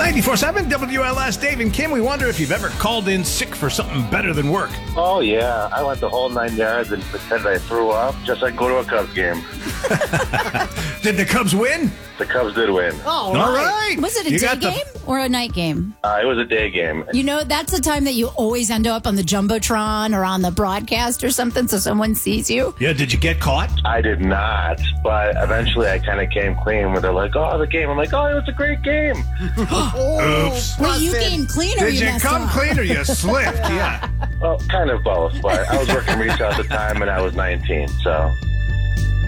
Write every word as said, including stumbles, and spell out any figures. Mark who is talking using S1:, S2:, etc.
S1: ninety-four point seven W L S, Dave and Kim. We wonder if you've ever called in sick for something better than work.
S2: Oh, yeah. I went the whole nine yards and pretended I threw up just so I could go to a Cubs game.
S1: Did the Cubs win?
S2: The Cubs did win.
S3: Oh,
S1: All right.
S3: Was it a
S1: You
S3: day
S1: got the-
S3: game or a night game?
S2: Uh, it was a day game.
S3: You know, that's the time that you always end up on the Jumbotron or on the broadcast or something so someone sees you.
S1: Yeah, did you get caught?
S2: I did not, but eventually I kind of came clean where they're like, oh, the game. I'm like, oh, it was a great game.
S1: Oops.
S3: Well, you came clean or
S1: Did
S3: you,
S1: you
S3: messed
S1: come
S3: up?
S1: clean or you slipped? Yeah.
S2: Well, kind of both, but I was working retail at the time and I was nineteen, so...